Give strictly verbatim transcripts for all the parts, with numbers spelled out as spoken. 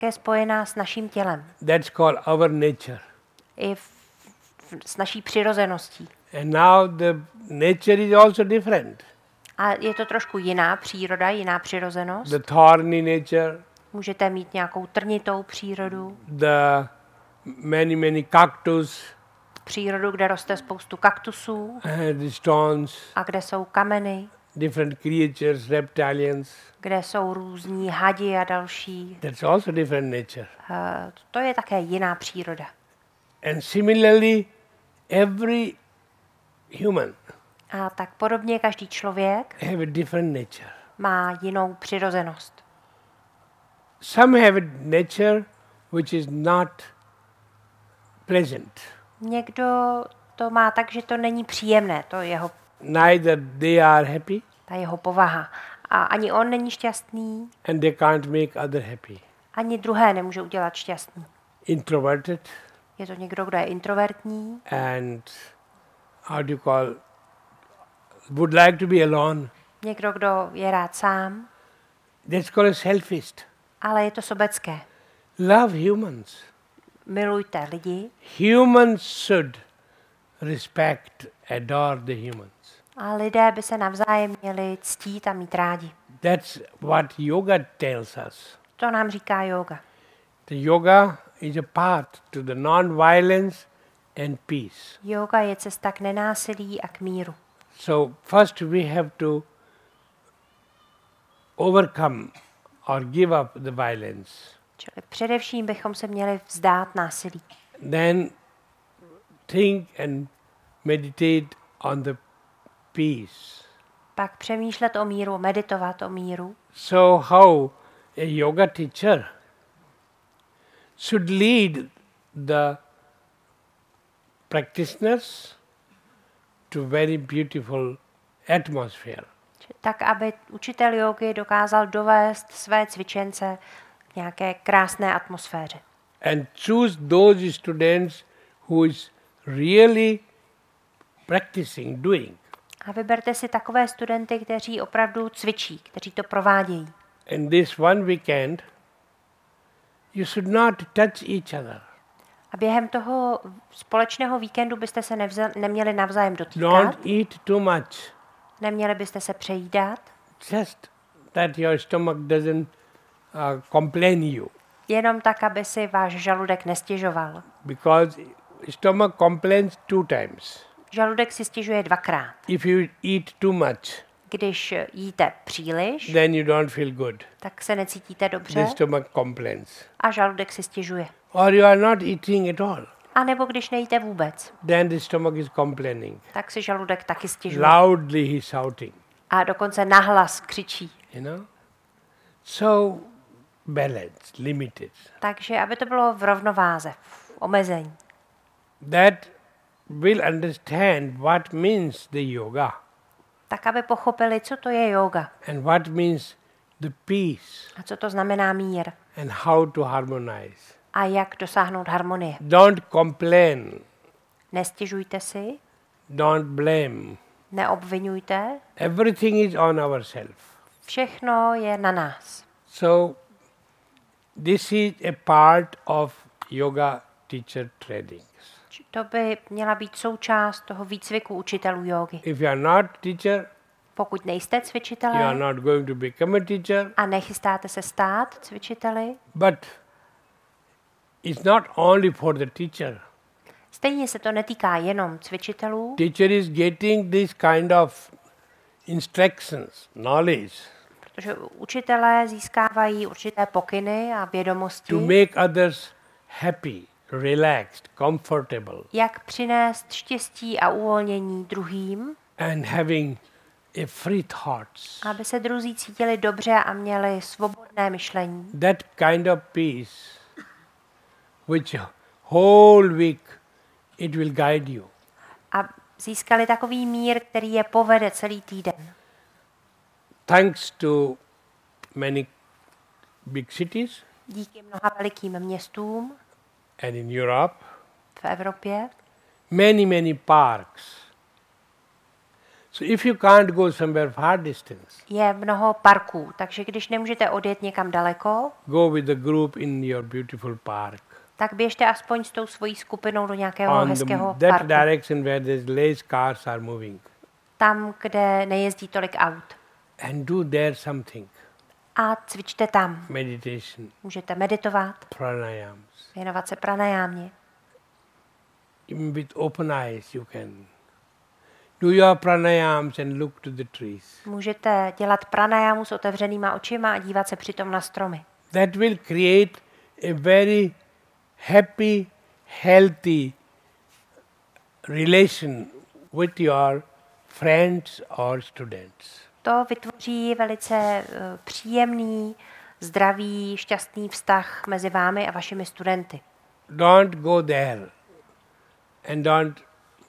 je spojená s naším tělem. That's called our nature. I v, v, s naší přirozeností. And now the nature is also different. A je to trošku jiná příroda, jiná přirozenost. The thorny nature, Můžete mít nějakou trnitou přírodu, the many, many cactus, přírodu, kde roste spoustu kaktusů and the stones, a kde jsou kameny, different creatures, reptilians. kde jsou různí hadi a další. That's also different nature. Uh, to je také jiná příroda. And similarly, every human A tak podobně každý člověk have a different nature. má jinou přirozenost. Some have a nature which is not pleasant. Někdo to má tak, že to není příjemné, to je jeho, Neither they are happy ta jeho povaha. A ani on není šťastný, and they can't make other happy. ani druhé nemůže udělat šťastný. Introverted Je to někdo, kdo je introvertní and how do you call, would like to be alone. někdo, kdo je rád sám, That's called a selfish. ale je to sobecké. Love humans. Milujte lidi Humans should respect, adore the humans. a lidé by se navzájem měli ctít a mít rádi. That's what yoga tells us. To nám říká yoga. The yoga is a path to the non-violence and peace. Yoga je cesta k nenásilí a k míru. So first we have to overcome or give up the violence. Čili především bychom se měli vzdát násilí. Then think and meditate on the peace. Pak přemýšlet o míru, meditovat o míru. So how a yoga teacher should lead the practitioners to very beautiful atmosphere. Tak, aby učitel jógy dokázal dovést své cvičence k nějaké krásné atmosféře. And choose those students who is really practicing, doing. A vyberte si takové studenty, kteří opravdu cvičí, kteří to provádějí. And this one weekend, you should not touch each other. A během toho společného víkendu byste se nevza- neměli navzájem dotýkat, Don't eat too much. neměli byste se přejídat, Just that your stomach doesn't uh, complain you. jenom tak, aby si váš žaludek nestěžoval. Because stomach complains two times. Žaludek si stěžuje dvakrát. If you eat too much, Když jíte příliš, then you don't feel good. tak se necítíte dobře The stomach complains. a žaludek si stěžuje. Or you are not eating at all. A nebo když nejíte vůbec, Then the stomach is complaining. tak si žaludek taky stěžuje. Loudly he's shouting. A dokonce nahlas křičí. You know? So balanced, limited. Takže aby to bylo v rovnováze, v omezení. That will understand what means the yoga Tak, aby pochopili, co to je yoga and what means the peace a co to znamená mír and how to harmonize. a jak dosáhnout harmonie. Don't complain. Nestěžujte si, Don't blame. neobvinujte, Everything is on ourselves. všechno je na nás. So this is a part of yoga teacher training. Či To by měla být součást toho výcviku učitelů jógy. If you are not teacher, Pokud nejste you are cvičitelé not going to become a teacher, a nechystáte se stát cvičiteli, but it's not only for the teacher. stejně se to netýká jenom cvičitelů. Teacher is getting this kind of instructions, knowledge Protože učitelé získávají určité pokyny a vědomosti, to make others happy, relaxed, comfortable, jak přinést štěstí a uvolnění druhým, and having a free thoughts. aby se druzí cítili dobře a měli svobodné myšlení. That kind of peace, which whole week it will guide you. A získali takový mír, který je povede celý týden. Thanks to many big cities Díky mnoha velikým městům and in Europe, v Evropě, many, many parks. So if you can't go somewhere far distance, Je mnoho parků, takže když nemůžete odjet někam daleko, go with the group in your beautiful park. tak běžte aspoň s tou svojí skupinou do nějakého On the, hezkého that parku. direction where there's less cars are moving. Tam, kde nejezdí tolik aut. And do there something. A cvičte tam. Meditation, Můžete meditovat, pranayams. věnovat se pranajámě. Even with open eyes you can do your pranayams and look to the trees. Můžete dělat pranajámu s otevřenýma očima a dívat se přitom na stromy. That will create a very happy, healthy relation with your friends or students. To vytvoří velice uh, příjemný, zdravý, šťastný vztah mezi vámi a vašimi studenty. Don't go there and don't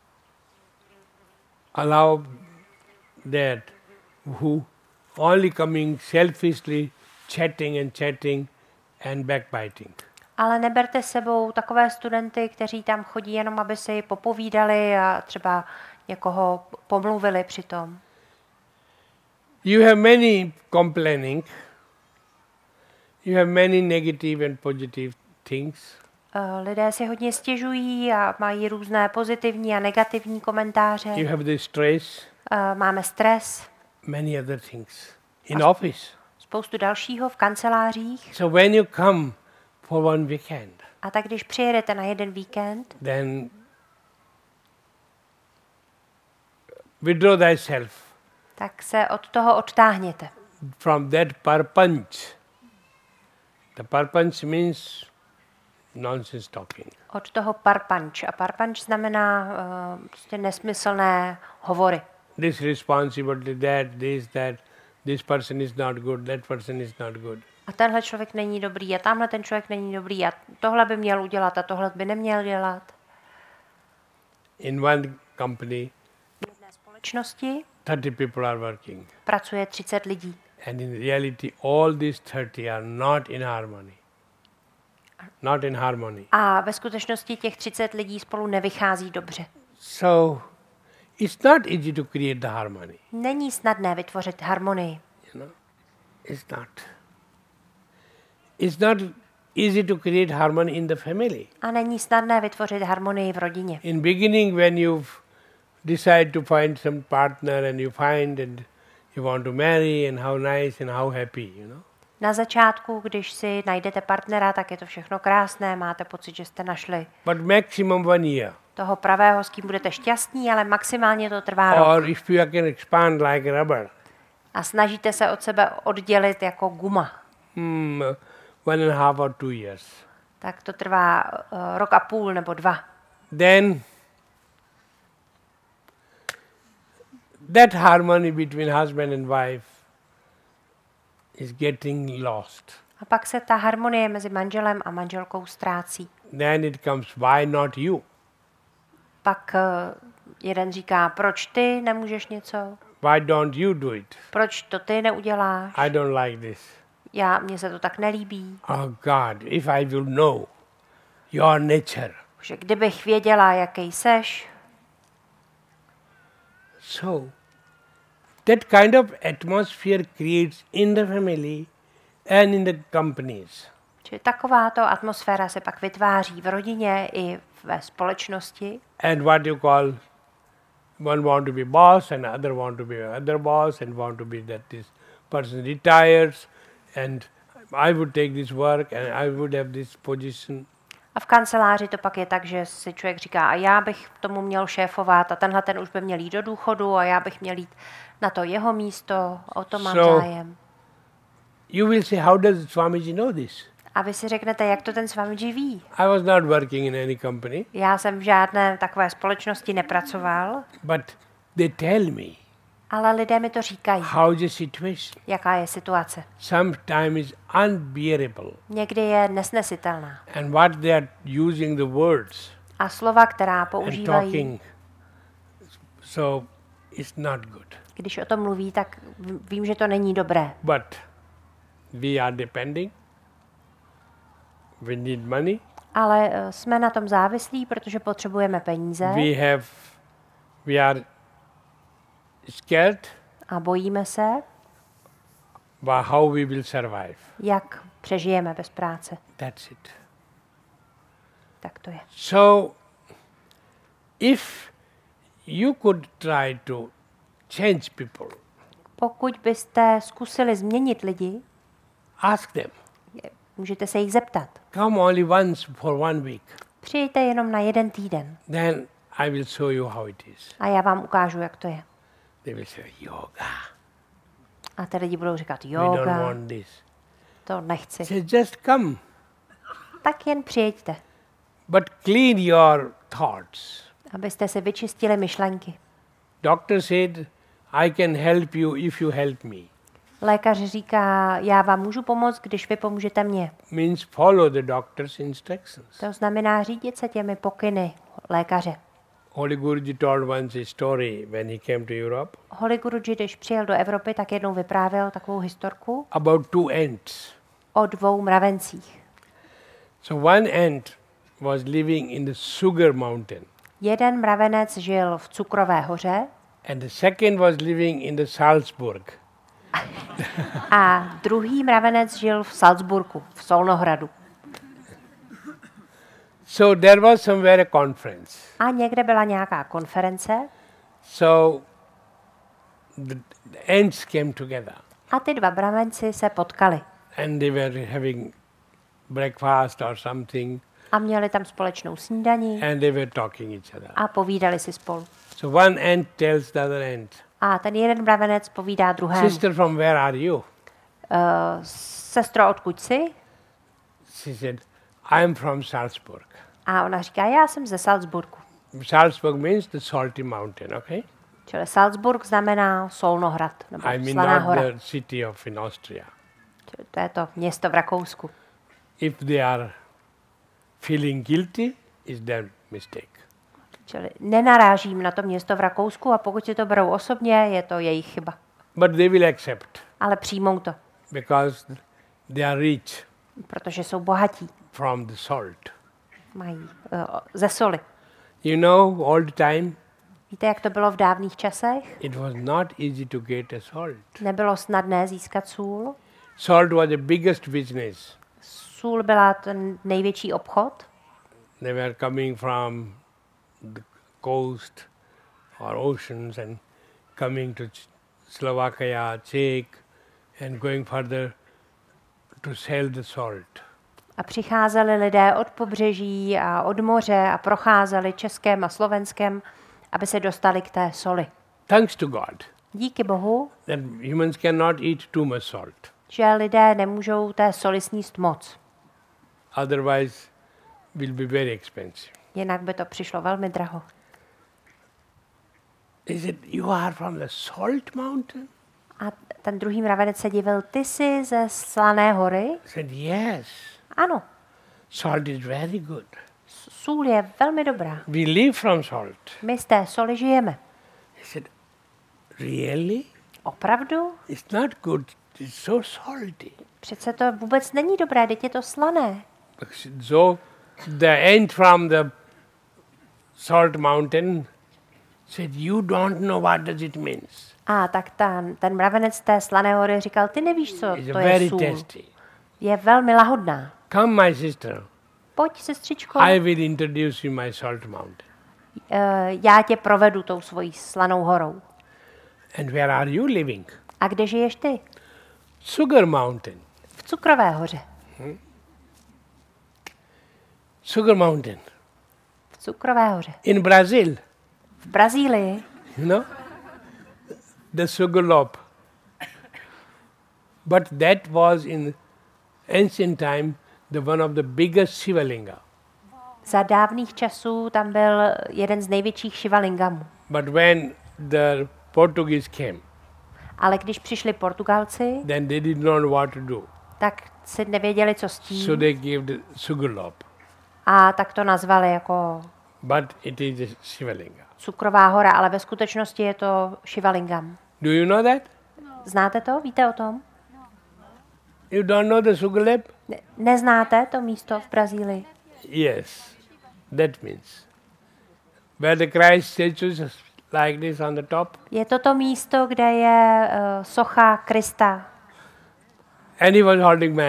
allow that who only coming selfishly chatting and chatting and backbiting. Ale neberte sebou takové studenty, kteří tam chodí jenom, aby si popovídali a třeba někoho pomluvili přitom. You have many complaining, you have many negative and positive things. Uh, lidé si hodně stěžují a mají různé pozitivní a negativní komentáře. You have the stress, Uh, máme stres, many other things in office. spoustu dalšího v kancelářích. So when you come for one weekend, A tak když přijedete na jeden víkend, then withdraw thyself tak se od toho odtáhněte. from that parpanch. The parpanch means nonsense talking. Od toho parpanč. A parpanč znamená uh, prostě nesmyslné hovory. This responsibility, that, this, that, this person is not good, that person is not good. A tenhle člověk není dobrý a tamhle ten člověk není dobrý a tohle by měl udělat a tohle by neměl dělat. In one company, V jedné společnosti thirty people are working. pracuje třicet lidí. And in reality, all these thirty are not in harmony. Not in harmony. A ve skutečnosti těch třicet lidí spolu nevychází dobře. So, it's not easy to create the harmony. Není snadné vytvořit harmonii. You know, it's not. It's not easy to create harmony in the family. A není snadné vytvořit harmonii v rodině. In beginning, when you decide to find some partner and you find and you want to marry and how nice and how happy, you know. Na začátku, když si najdete partnera, tak je to všechno krásné, máte pocit, že jste našli But maximum one year. toho pravého, s kým budete šťastní, ale maximálně to trvá rok. Or if you can expand like rubber, A snažíte se od sebe oddělit jako guma. hmm, one and a half or two years. Tak to trvá uh, rok a půl nebo dva. Then that harmony between husband and wife is getting lost. A pak se ta harmonie mezi manželem a manželkou ztrácí. Then it comes, why not you? Pak uh, jeden říká, proč ty nemůžeš něco? Why don't you do it? Proč to ty neuděláš? I don't like this. Já, mně se to tak nelíbí. Oh God, if I will know your nature. Že kdybych věděla, jaký seš, So, that kind of atmosphere creates in the family and in the companies. že takováto atmosféra se pak vytváří v rodině i ve společnosti. And what you call, one want to be boss and other want to be other boss and want to be that this person retires and I would take this work and I would have this position. A v kanceláři to pak je tak, že si člověk říká, a já bych tomu měl šéfovat a tenhle ten už by měl jít do důchodu a já bych měl jít na to jeho místo, o to mám So- zájem. You will say, how does Swamiji know this? A vy si řeknete, jak to ten Swamiji ví. I was not working in any company, Já jsem v žádné takové společnosti nepracoval, but they tell me ale lidé mi to říkají, how the situation jaká je situace. sometimes is unbearable. Někdy je nesnesitelná. And what they are using the words A slova, která and používají, talking, so it's not good. když o tom mluví, tak v- vím, že to není dobré. But we are depending. We need money. Ale eh, jsme na tom závislí, protože potřebujeme peníze. We have, we are scared a bojíme se, about how we will survive. jak přežijeme bez práce. That's it. Tak to je. So, if you could try to change people, Pokud byste zkusili změnit lidi, ask them, je- můžete se jich zeptat. come only once for one week, Přijďte jenom na jeden týden then I will show you how it is. a já vám ukážu, jak to je. They will say, yoga, A ty lidi budou říkat, we don't yoga, want this. to nechci. Say, just come, Tak jen přijďte, but clean your thoughts. abyste si vyčistili myšlenky. Doctor said, I can help you if you help me. Lékař říká, já vám můžu pomoct, když vy pomůžete mně. Means follow the doctor's instructions. To znamená řídit se těmi pokyny lékaře. Holy Guruji told once a story when he came to Europe Holy Guruji, když přijel do Evropy, tak jednou vyprávěl takovou historku about two ants. o dvou mravencích. So one ant was living in the sugar mountain, Jeden mravenec žil v Cukrové hoře and the second was living in the Salzburg. a druhý mravenec žil v Salzburgu, v Solnohradu. So there was somewhere a conference. A někde byla nějaká konference So the, the ants came together, a ty dva mravenci se potkali and they were having breakfast or something, a měli tam společnou snídani and they were talking each other. a povídali si spolu. So one ant tells the other ant, A ten jeden mravenec povídá druhému. sister, from where are you? Uh, sestro, odkud jsi? She said, I am from Salzburg. A ona říká, já jsem ze Salzburgu. Salzburg means the salty mountain, okay? Čili Salzburg znamená Solnohrad, nebo I mean Slaná not hora. the city of in Austria. Čili to je to město v Rakousku. If they are feeling guilty, is their mistake. Čili nenarážím na to město v Rakousku a pokud si to berou osobně, je to jejich chyba. But they will accept Ale přijmou to, because they are rich protože jsou bohatí. from the salt. Mají uh, ze soli. You know, all the time Víte, jak to bylo v dávných časech? it was not easy to get a salt. Nebylo snadné získat sůl. Salt was the biggest business. Sůl byla ten největší obchod. They were coming from the coast or oceans and coming to Ch- Slovakia, Czech, and going further to sell the salt. A přicházeli lidé od pobřeží a od moře a procházeli Českém a Slovenskem, aby se dostali k té soli. Thanks to God Díky Bohu, that humans cannot eat too much salt. že lidé nemůžou té soli sníst moc. Otherwise, will be very expensive. Jinak by to přišlo velmi draho. He said, you are from the salt mountain? A ten druhý mravenec se divil, ty jsi ze Slané hory? I said, yes, Ano, salt is very good. sůl je velmi dobrá. We live from salt. My z té soli žijeme. He said, really? Opravdu? It's not good. It's so salty. Přece to vůbec není dobré, teď je to slané. So the ant from the salt mountain said, you don't know what does it means. A tak ten, ten mravenec té Slané hory říkal, ty nevíš, co It's to very je sůl. tasty. Je velmi lahodná. Come, my sister. Pojď, sestřičko, I will introduce you my salt mountain. eh, já tě provedu tou svojí slanou horou. And where are you living? A kde žiješ ty? Sugar mountain. V Cukrové hoře. Sugar mountain. V Cukrové hoře. In Brazil, V Brazílii. you know, the sugar loaf. But that was in ancient time the one of the biggest Shivalinga. Za dávných časů tam byl jeden z největších šivalingamů. But when the Portuguese came, Ale když přišli Portugalci, then they did not know what to do. tak si nevěděli, co s tím. So they gave the sugar loaf. A tak to nazvali jako But it is a Shivalinga. Cukrová hora, ale ve skutečnosti je to šivalingam. Do you know that? Znáte to? Víte o tom? You don't know the sugar loaf? Ne- neznáte to místo v Brazílii? Yes, that means where the Christ statue is like this on the top. Je to to místo, kde je uh, socha Krista. And he was holding my